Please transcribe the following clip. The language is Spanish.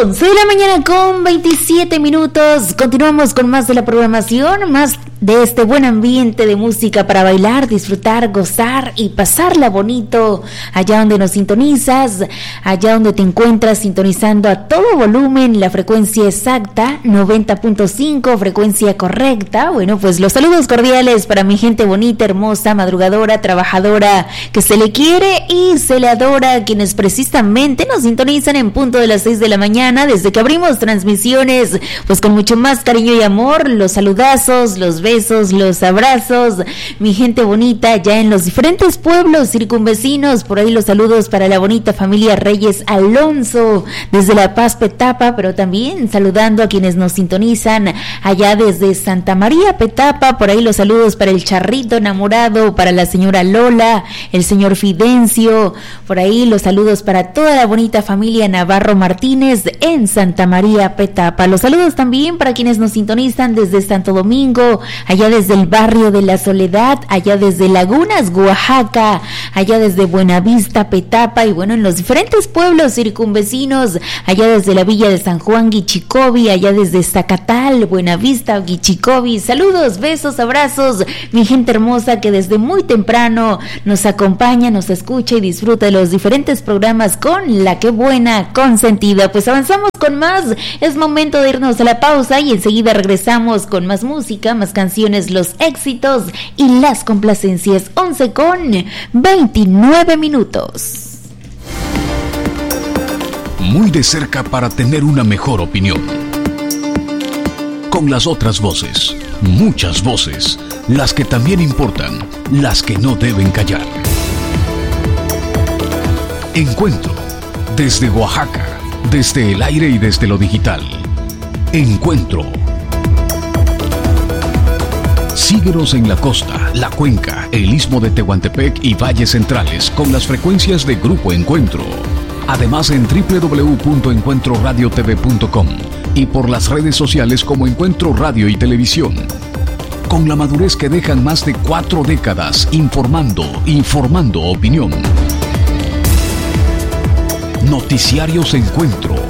11 de la mañana con 27 minutos. Continuamos con más de la programación, más de este buen ambiente de música para bailar, disfrutar, gozar y pasarla bonito allá donde nos sintonizas, allá donde te encuentras sintonizando a todo volumen, la frecuencia exacta, 90.5, frecuencia correcta. Bueno, pues los saludos cordiales para mi gente bonita, hermosa, madrugadora, trabajadora, que se le quiere y se le adora, quienes precisamente nos sintonizan en punto de las 6 de la mañana, desde que abrimos transmisiones, pues con mucho más cariño y amor, los saludazos, los besos, los abrazos, mi gente bonita ya en los diferentes pueblos circunvecinos. Por ahí los saludos para la bonita familia Reyes Alonso desde La Paz, Petapa, pero también saludando a quienes nos sintonizan allá desde Santa María, Petapa. Por ahí los saludos para el Charrito enamorado, para la señora Lola, el señor Fidencio. Por ahí los saludos para toda la bonita familia Navarro Martínez en Santa María, Petapa. Los saludos también para quienes nos sintonizan desde Santo Domingo, allá desde el barrio de La Soledad, allá desde Lagunas, Oaxaca, allá desde Buenavista, Petapa, y bueno, en los diferentes pueblos circunvecinos, allá desde la villa de San Juan, Guichicobi, allá desde Zacatal, Buenavista, Guichicobi. Saludos, besos, abrazos, mi gente hermosa que desde muy temprano nos acompaña, nos escucha y disfruta de los diferentes programas con la que buena consentida. Pues avanzamos con más, es momento de irnos a la pausa y enseguida regresamos con más música, más canciones, los éxitos y las complacencias. 11 con 29 minutos. Muy de cerca para tener una mejor opinión. Con las otras voces, muchas voces, las que también importan, las que no deben callar. Encuentro, desde Oaxaca, desde el aire y desde lo digital. Encuentro. Síguenos en la costa, la cuenca, el istmo de Tehuantepec y valles centrales con las frecuencias de Grupo Encuentro. Además en www.encuentroradiotv.com y por las redes sociales como Encuentro Radio y Televisión. Con la madurez que dejan más de 4 décadas informando y formando opinión. Noticiarios Encuentro.